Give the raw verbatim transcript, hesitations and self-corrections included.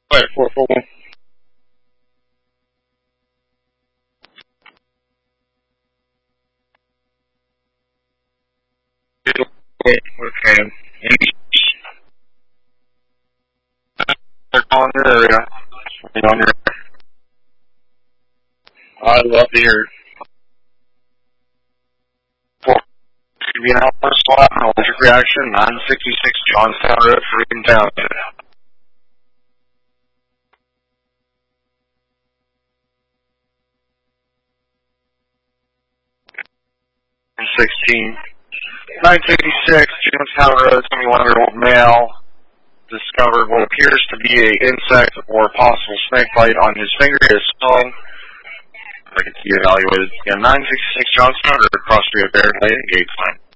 Wait, four four one. Wait, okay. They're calling your area. You know, I'd love to hear it. Give you an hour slot, allergic reaction, nine sixty-six Johnstown Road, Freaking Township. sixteen. nine sixty-six Johnstown Road, twenty-one-year-old male discovered what appears to be an insect or possible snake bite on his finger. His swelling. I can be evaluated. Again, nine sixty-six Johnstown Road, cross street of Baird Lane, Gate Line.